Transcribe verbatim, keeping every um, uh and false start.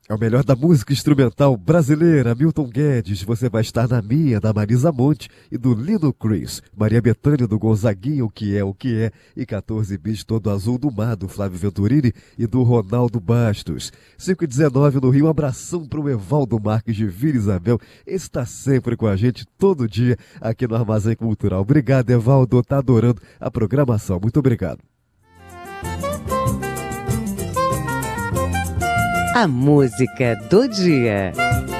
É o melhor da música instrumental brasileira, Milton Guedes. Você vai estar na minha, da Marisa Monte e do Lino Chris. Maria Bethânia do Gonzaguinha, o que é, o que é. E quatorze bis todo azul do mar, do Flávio Venturini e do Ronaldo Bastos. cinco e dezenove no Rio, um abração pro Evaldo Marques de Vila Isabel. Esse está sempre com a gente, todo dia, aqui no Armazém Cultural. Obrigado, Evaldo. Tá adorando a programação. Muito obrigado. A música do dia.